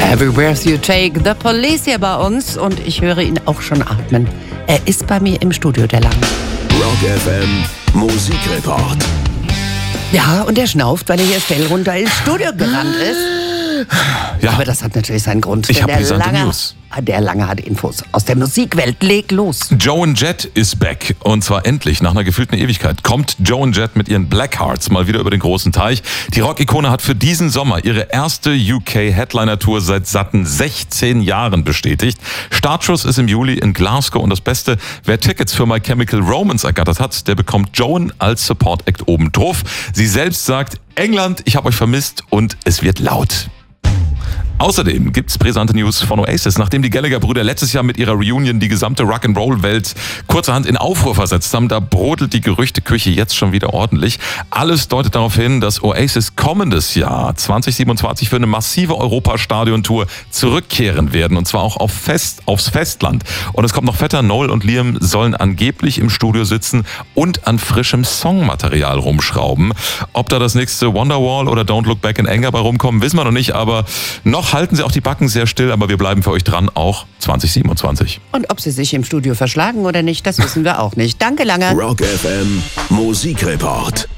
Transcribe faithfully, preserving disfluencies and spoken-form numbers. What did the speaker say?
Every breath you take, the police hier bei uns und ich höre ihn auch schon atmen. Er ist bei mir im Studio, der Lange. Rock F M Musikreport. Ja, und er schnauft, weil er hier steil runter ins Studio gerannt ist. Ja. Aber das hat natürlich seinen Grund. Ich denn habe der brisante Lange, News. Der Lange hat Infos aus der Musikwelt. Leg los. Joan Jett ist back. Und zwar endlich, nach einer gefühlten Ewigkeit, kommt Joan Jett mit ihren Blackhearts mal wieder über den großen Teich. Die Rock-Ikone hat für diesen Sommer ihre erste U K-Headliner-Tour seit satten sechzehn Jahren bestätigt. Startschuss ist im Juli in Glasgow. Und das Beste, wer Tickets für My Chemical Romance ergattert hat, der bekommt Joan als Support-Act oben drauf. Sie selbst sagt, England, ich habe euch vermisst und es wird laut. Außerdem gibt's brisante News von Oasis. Nachdem die Gallagher-Brüder letztes Jahr mit ihrer Reunion die gesamte Rock'n'Roll-Welt kurzerhand in Aufruhr versetzt haben, da brodelt die Gerüchteküche jetzt schon wieder ordentlich. Alles deutet darauf hin, dass Oasis kommendes Jahr zwanzig siebenundzwanzig für eine massive Europastadion-Tour zurückkehren werden. Und zwar auch auf Fest, aufs Festland. Und es kommt noch fetter, Noel und Liam sollen angeblich im Studio sitzen und an frischem Songmaterial rumschrauben. Ob da das nächste Wonderwall oder Don't Look Back in Anger bei rumkommen, wissen wir noch nicht, aber noch halten sie auch die Backen sehr still, aber wir bleiben für euch dran, auch zwanzig siebenundzwanzig. Und ob sie sich im Studio verschlagen oder nicht, das wissen wir auch nicht. Danke, Lange. Rock F M Musikreport.